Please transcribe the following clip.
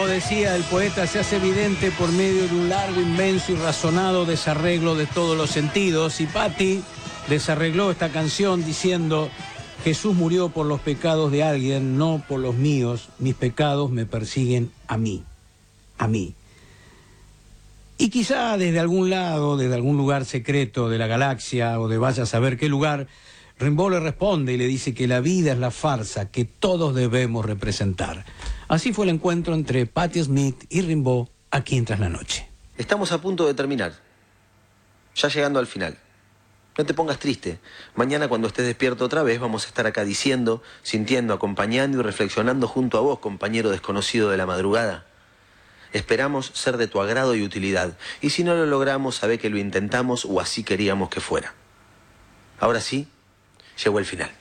como decía el poeta, se hace evidente por medio de un largo, inmenso y razonado desarreglo de todos los sentidos. Y Patti desarregló esta canción diciendo: Jesús murió por los pecados de alguien, no por los míos. Mis pecados me persiguen a mí. A mí. Y quizá desde algún lado, desde algún lugar secreto de la galaxia o de vaya a saber qué lugar, Rimbaud le responde y le dice que la vida es la farsa que todos debemos representar. Así fue el encuentro entre Patti Smith y Rimbaud aquí en Tras la Noche. Estamos a punto de terminar, ya llegando al final. No te pongas triste. Mañana cuando estés despierto otra vez vamos a estar acá diciendo, sintiendo, acompañando y reflexionando junto a vos, compañero desconocido de la madrugada. Esperamos ser de tu agrado y utilidad. Y si no lo logramos, sabé que lo intentamos o así queríamos que fuera. Ahora sí, llegó el final.